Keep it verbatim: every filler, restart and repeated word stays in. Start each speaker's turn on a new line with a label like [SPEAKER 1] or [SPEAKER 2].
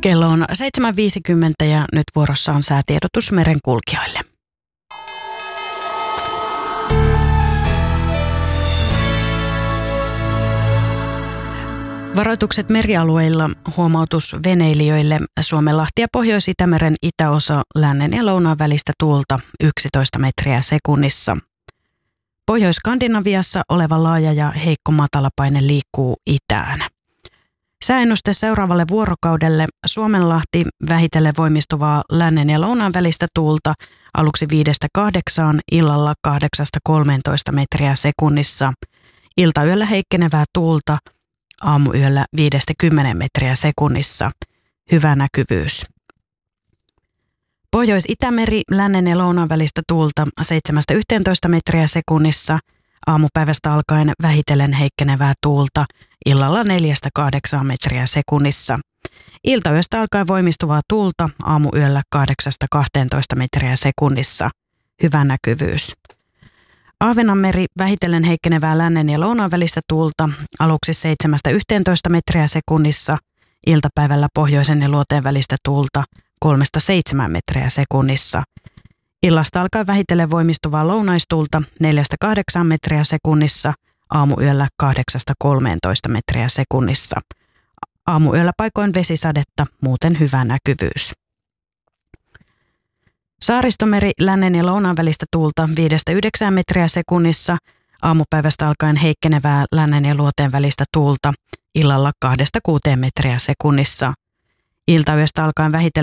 [SPEAKER 1] Kello on seitsemän viisikymmentä ja nyt vuorossa on säätiedotus merenkulkijoille. Varoitukset merialueilla, huomautus veneilijöille, Suomenlahti ja Pohjois-Itämeren itäosa, lännen ja lounaan välistä tuulta yksitoista metriä sekunnissa. Pohjois-Skandinaviassa oleva laaja ja heikko matalapaine liikkuu itään. Sääennuste seuraavalle vuorokaudelle: Suomenlahti vähitellen voimistuvaa lännen ja lounaan välistä tuulta aluksi viidestä kahdeksaan, illalla kahdeksasta kolmeentoista metriä sekunnissa. Iltayöllä heikkenevää tuulta, aamuyöllä viidestä kymmeneen metriä sekunnissa. Hyvä näkyvyys. Pohjois-Itämeri, lännen ja lounaan välistä tuulta seitsemästä yhteentoista metriä sekunnissa. Aamupäivästä alkaen vähitellen heikkenevää tuulta, illalla neljästä kahdeksaan metriä sekunnissa. Iltayöstä alkaen voimistuvaa tuulta, aamuyöllä kahdeksasta kahteentoista metriä sekunnissa. Hyvä näkyvyys. Ahvenanmeri, vähitellen heikkenevää lännen ja lounaan välistä tuulta, aluksi seitsemästä yhteentoista metriä sekunnissa. Iltapäivällä pohjoisen ja luoteen välistä tuulta kolmesta seitsemään metriä sekunnissa. Illasta alkaen vähitellen voimistuvaa lounaistuulta neljästä kahdeksaan metriä sekunnissa, aamuyöllä kahdeksasta kolmeentoista metriä sekunnissa. Aamuyöllä paikoin vesisadetta, muuten hyvä näkyvyys. Saaristomeri, lännen ja lounaan välistä tuulta viidestä yhdeksään metriä sekunnissa, aamupäivästä alkaen heikkenevää lännen ja luoteen välistä tuulta, illalla kahdesta kuuteen metriä sekunnissa. Iltayöstä alkaen vähitellen